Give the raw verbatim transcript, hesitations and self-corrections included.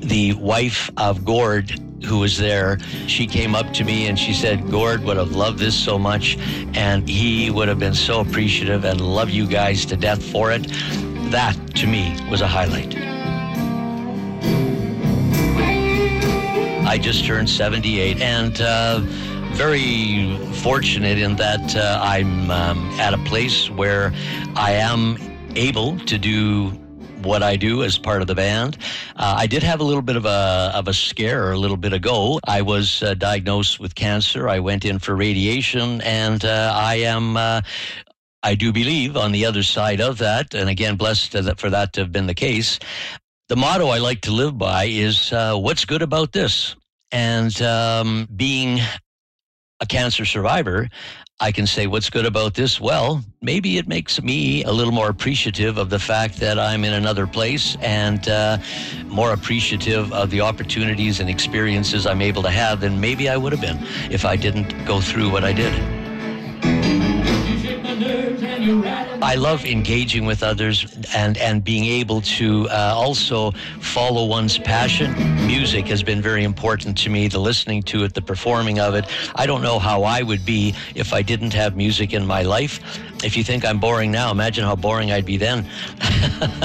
the wife of Gord, who was there, she came up to me and she said, Gord would have loved this so much, and he would have been so appreciative and love you guys to death for it. That, to me, was a highlight. I just turned seventy-eight, and uh, very fortunate in that uh, I'm um, at a place where I am able to do what I do as part of the band. Uh, I did have a little bit of a of a scare a little bit ago. I was uh, diagnosed with cancer. I went in for radiation, and uh, I am, uh, I do believe, on the other side of that, and again, blessed for that to have been the case. The motto I like to live by is, uh, what's good about this? And um, being a cancer survivor, I can say, what's good about this? Well, maybe it makes me a little more appreciative of the fact that I'm in another place, and uh, more appreciative of the opportunities and experiences I'm able to have than maybe I would have been if I didn't go through what I did. I love engaging with others and, and being able to uh, also follow one's passion. Music has been very important to me, the listening to it, the performing of it. I don't know how I would be if I didn't have music in my life. If you think I'm boring now, imagine how boring I'd be then.